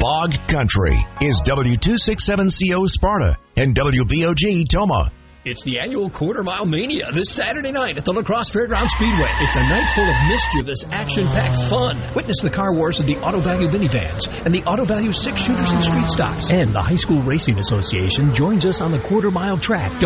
Bog Country is W267CO Sparta and WBOG Toma. It's the annual Quarter Mile Mania this Saturday night at the La Crosse Fairgrounds Speedway. It's a night full of mischievous, action-packed fun. Witness the car wars of the Auto Value minivans and the Auto Value 6-shooters and street stocks. And the High School Racing Association joins us on the Quarter Mile track.